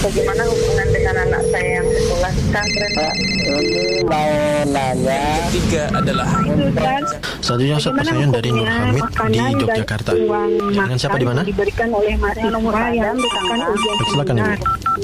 bagaimana hubungan dengan anak saya yang sekolah pesantren, Pak? Mau nanya. Ketiga adalah Selanjutnya Ustaz pertanyaan dari Nur Hamid di Yogyakarta. Dengan siapa di mana? Diberikan oleh mahasiswa yang akan ujian. Silakan Ibu.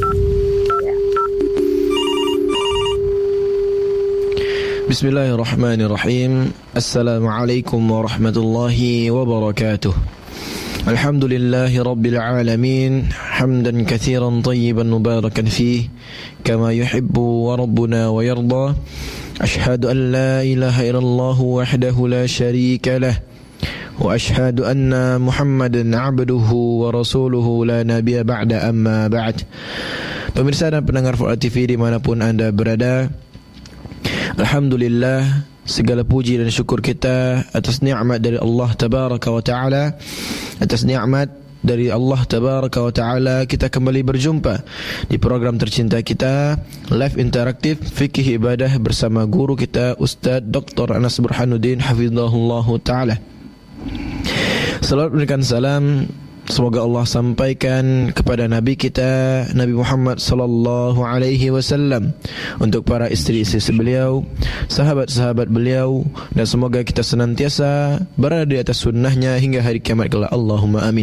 Bismillahirrahmanirrahim. Assalamualaikum warahmatullahi wabarakatuh. Alhamdulillahi rabbil alamin. Hamdan katsiran tayyiban mubarakan fih kama yuhibbu wa rabbuna wa yarda. Ashhadu an la ilaha illallah wahdahu la syarika lah wa ashhadu anna Muhammadan abduhu wa rasuluhu la nabiyya ba'da amma ba'd. Pemirsa dan pendengar Fuad TV dimanapun Anda berada, alhamdulillah, segala puji dan syukur kita atas nikmat dari Allah Tabaraka wa Ta'ala. Atas nikmat dari Allah Tabaraka wa Ta'ala kita kembali berjumpa di program tercinta kita, Live Interaktif Fikih Ibadah bersama guru kita Ustaz Dr. Anas Burhanuddin Hafizahullah Ta'ala. Salawat berikan salam semoga Allah sampaikan kepada Nabi kita Nabi Muhammad sallallahu alaihi wasallam, untuk para istri-istri beliau, sahabat-sahabat beliau, dan semoga kita senantiasa berada di atas sunnahnya hingga hari kiamat kelak. Allahumma amin.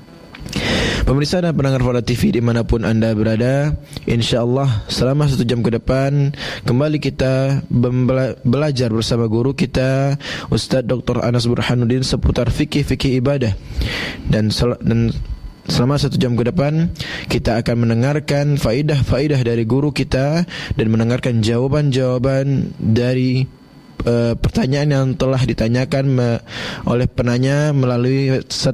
Pemirsa dan pendengar Fuad TV dimanapun Anda berada, InsyaAllah selama 1 jam ke depan kembali kita belajar bersama guru kita Ustaz Dr. Anas Burhanuddin seputar fikih ibadah. Dan selama 1 jam ke depan kita akan mendengarkan faidah-faidah dari guru kita dan mendengarkan jawaban-jawaban dari pertanyaan yang telah ditanyakan oleh penanya melalui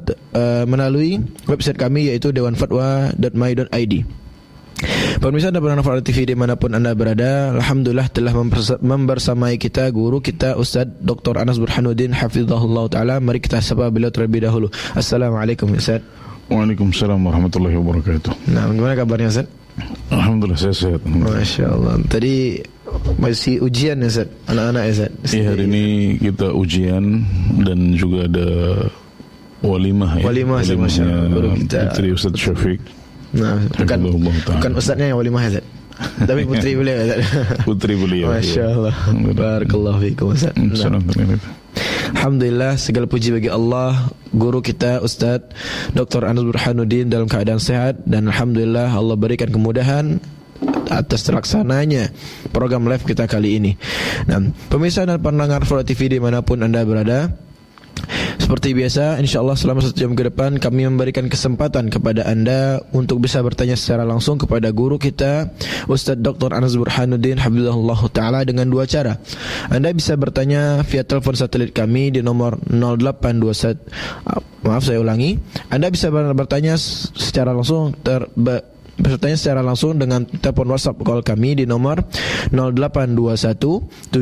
website kami, yaitu dewanfatwa.my.id. Pemirsa dan pendengar Fuad TV dimanapun Anda berada, alhamdulillah telah membersamai kita guru kita Ustaz Dr. Anas Burhanuddin Hafizahullah Ta'ala. Mari kita sapa beliau terlebih dahulu. Assalamualaikum Ustaz. Waalaikumsalam warahmatullahi wabarakatuh. Nah, bagaimana kabarnya Ustaz? Alhamdulillah saya sehat. Masya Allah. Tadi masih ujian ya Ustaz, anak-anak ya Ustaz? Iya, hari ini kita ujian dan juga ada walimah ya. Walimah sih, Masya Allah. Baru kita Putri Ustaz Syafiq. Nah, bukan Ustaznya yang walimah ya Ustaz, tapi putri beliau ya Ustaz. Putri beliau. Masya Allah. Barakallahu fiikum Ustaz. Alhamdulillah, segala puji bagi Allah, guru kita Ustaz Dr. Anas Burhanuddin dalam keadaan sehat, dan alhamdulillah Allah berikan kemudahan atas terlaksananya program live kita kali ini. Nah, pemirsa dan pendengar Fuad TV dimanapun Anda berada, seperti biasa, insyaAllah selama 1 jam ke depan kami memberikan kesempatan kepada Anda untuk bisa bertanya secara langsung kepada guru kita Ustaz Dr. Anas Burhanuddin Hafizahullah Ta'ala dengan 2 cara. Anda bisa bertanya via telepon satelit kami di nomor 0821. Maaf, saya ulangi. Anda bisa bertanya secara langsung bertanya secara langsung dengan telepon WhatsApp call kami di nomor 0821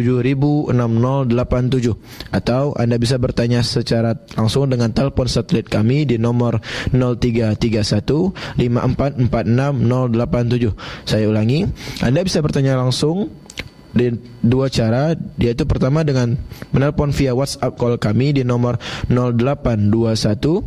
706087, atau Anda bisa bertanya secara langsung dengan telepon satelit kami di nomor 0331 5446 087. Saya ulangi, Anda bisa bertanya langsung di 2 cara, yaitu pertama dengan menelpon via WhatsApp call kami di nomor 0821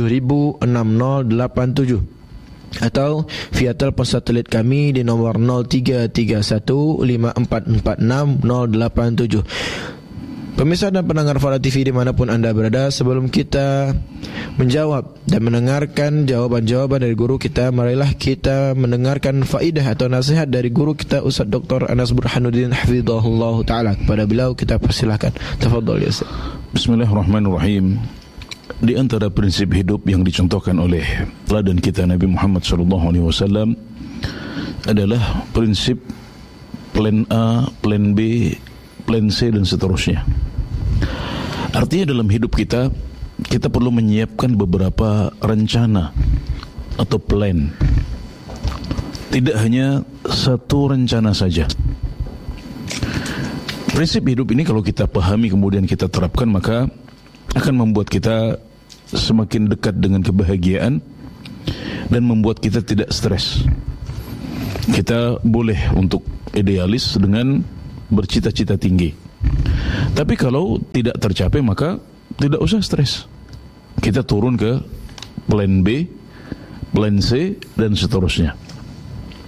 706087, atau via telepon satelit kami di nomor 0331 5446 087. Pemirsa dan pendengar Fuad TV dimanapun Anda berada, sebelum kita menjawab dan mendengarkan jawaban-jawaban dari guru kita, marilah kita mendengarkan faidah atau nasihat dari guru kita Ustaz Dr. Anas Burhanuddin Hafizahullah Ta'ala. Kepada beliau kita persilahkan. Tafadhol ya Ustaz. Bismillahirrahmanirrahim. Di antara prinsip hidup yang dicontohkan oleh teladan kita Nabi Muhammad SAW adalah prinsip plan A, plan B, plan C dan seterusnya. Artinya dalam hidup kita perlu menyiapkan beberapa rencana atau plan. Tidak hanya satu rencana saja. Prinsip hidup ini kalau kita pahami kemudian kita terapkan, maka akan membuat kita semakin dekat dengan kebahagiaan dan membuat kita tidak stres. Kita boleh untuk idealis dengan bercita-cita tinggi. Tapi kalau tidak tercapai maka tidak usah stres. Kita turun ke plan B, plan C dan seterusnya.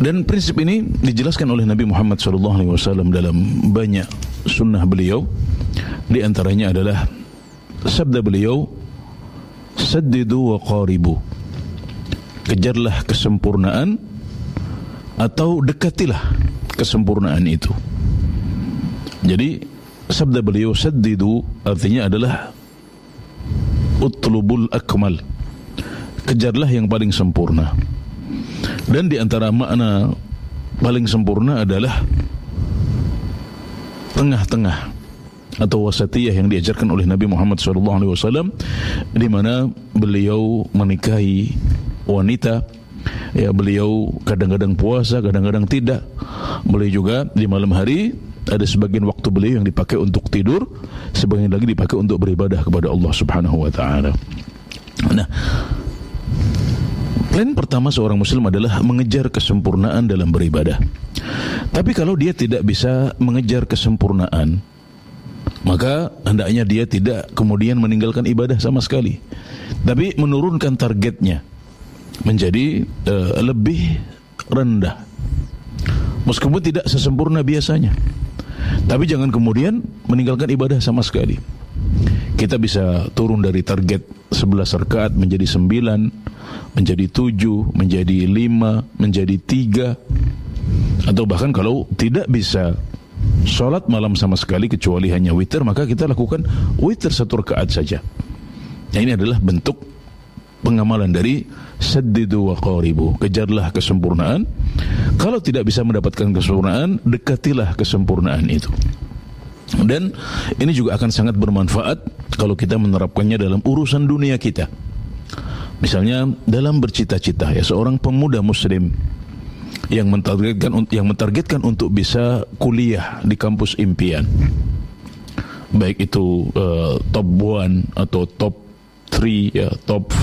Dan prinsip ini dijelaskan oleh Nabi Muhammad SAW dalam banyak sunnah beliau. Di antaranya adalah sabda beliau, saddidu wa qaribu, kejarlah kesempurnaan atau dekatilah kesempurnaan itu. Jadi sabda beliau saddidu artinya adalah utlubul akmal, kejarlah yang paling sempurna. Dan di antara makna paling sempurna adalah tengah-tengah atau wasatiyah yang diajarkan oleh Nabi Muhammad SAW, di mana beliau menikahi wanita, ya beliau kadang-kadang puasa, kadang-kadang tidak. Beliau juga di malam hari ada sebagian waktu beliau yang dipakai untuk tidur, sebagian lagi dipakai untuk beribadah kepada Allah Subhanahu wa taala. Nah, plan pertama seorang muslim adalah mengejar kesempurnaan dalam beribadah. Tapi kalau dia tidak bisa mengejar kesempurnaan, maka hendaknya dia tidak kemudian meninggalkan ibadah sama sekali, tapi menurunkan targetnya menjadi lebih rendah, meskipun tidak sesempurna biasanya. Tapi jangan kemudian meninggalkan ibadah sama sekali. Kita bisa turun dari target 11 rakaat menjadi 9, menjadi 7, menjadi 5, menjadi 3. Atau bahkan kalau tidak bisa sholat malam sama sekali kecuali hanya witir, maka kita lakukan witir 1 rakaat saja. Nah, ini adalah bentuk pengamalan dari saddidu wa qaribu, kejarlah kesempurnaan. Kalau tidak bisa mendapatkan kesempurnaan, dekatilah kesempurnaan itu. Dan ini juga akan sangat bermanfaat kalau kita menerapkannya dalam urusan dunia kita. Misalnya dalam bercita-cita, ya, seorang pemuda muslim yang mentargetkan untuk bisa kuliah di kampus impian, baik itu top 1 atau top 3, ya, top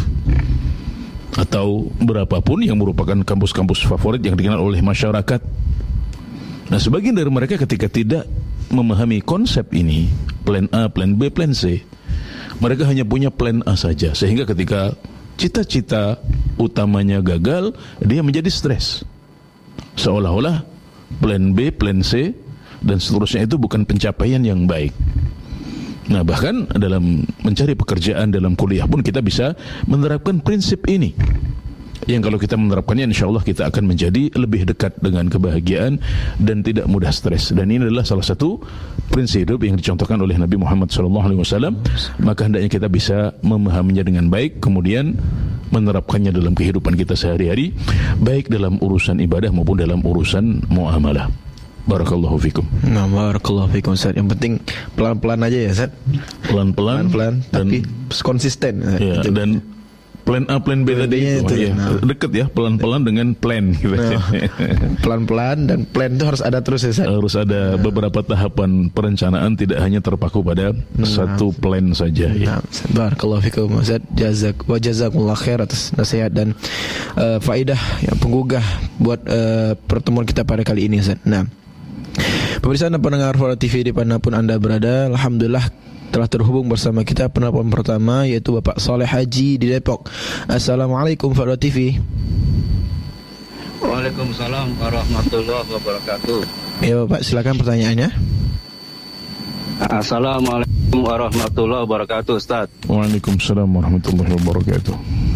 5 atau berapapun yang merupakan kampus-kampus favorit yang dikenal oleh masyarakat. Nah, sebagian dari mereka ketika tidak memahami konsep ini, plan A, plan B, plan C, mereka hanya punya plan A saja, sehingga ketika cita-cita utamanya gagal, dia menjadi stres, seolah-olah plan B, plan C dan seterusnya itu bukan pencapaian yang baik. Nah, bahkan dalam mencari pekerjaan, dalam kuliah pun kita bisa menerapkan prinsip ini, yang kalau kita menerapkannya, insya Allah kita akan menjadi lebih dekat dengan kebahagiaan dan tidak mudah stres. Dan ini adalah salah satu prinsip hidup yang dicontohkan oleh Nabi Muhammad SAW. Maka hendaknya kita bisa memahaminya dengan baik, kemudian menerapkannya dalam kehidupan kita sehari-hari, baik dalam urusan ibadah maupun dalam urusan muamalah. Barakallahu fikum. Nah, barakallahu fikum, Ustaz. Yang penting pelan-pelan aja ya, Ustaz. Pelan-pelan tapi konsisten. Ya, dan plan A, plan B tadi itu ya. Deket ya, pelan-pelan dengan plan gitu. Pelan-pelan dan plan itu harus ada terus ya, Ustaz. Harus ada beberapa tahapan perencanaan, tidak hanya terpaku pada satu plan saja. Ya. Barakallahu fikum, Ustaz. Jazakumullah khair atas nasihat dan faedah yang penggugah buat pertemuan kita pada kali ini, Ustaz. Nah, pemirsa dan pendengar Fuad TV di manapun Anda berada, alhamdulillah telah terhubung bersama kita penelpon pertama, yaitu Bapak Saleh Haji di Depok. Assalamualaikum Fuad TV. Waalaikumsalam warahmatullahi wabarakatuh. Ya Bapak, silakan pertanyaannya. Assalamualaikum warahmatullahi wabarakatuh, Ustaz. Waalaikumsalam warahmatullahi wabarakatuh.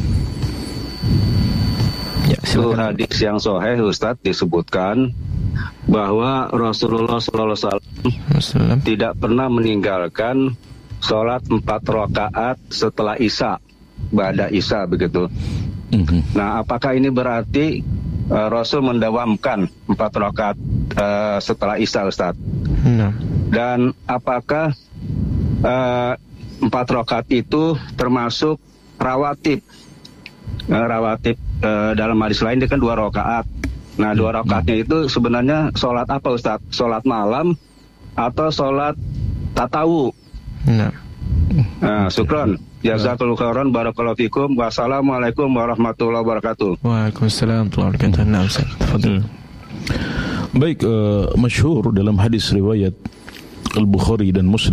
Ya, silakan. Hadis yang sahih, Ustaz, disebutkan bahwa Rasulullah SAW tidak pernah meninggalkan sholat 4 rakaat setelah Isya, ba'da Isya begitu. Nah, apakah ini berarti Rasul mendawamkan 4 rakaat setelah Isya, Ustaz? Dan apakah 4 rakaat itu termasuk rawatib? Rawatib dalam hadis lain itu kan 2 rakaat. Nah, 2 rakaatnya itu sebenarnya sholat apa, Ustaz? Sholat malam atau sholat tatawu? Nah, syukran. Jazakallahu khairan, barakallahu fikum. Wassalamualaikum warahmatullahi wabarakatuh. Waalaikumsalam warahmatullahi wabarakatuh. Baik, masyhur dalam hadis riwayat Al-Bukhari dan Muslim